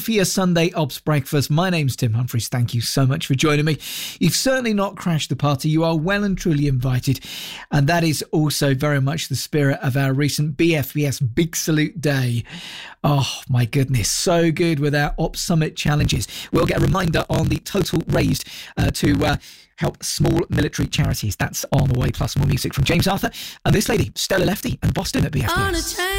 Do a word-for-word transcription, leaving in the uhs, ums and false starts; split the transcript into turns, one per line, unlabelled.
for your Sunday Ops breakfast. My name's Tim Humphries. Thank you so much for joining me. You've certainly not crashed the party. You are well and truly invited. And that is also very much the spirit of our recent B F B S Big Salute Day. Oh, my goodness. So good with our Ops Summit challenges. We'll get a reminder on the total raised uh, to uh, help small military charities. That's on the way, plus more music from James Arthur and this lady, Stella Lefty and Boston at B F B S.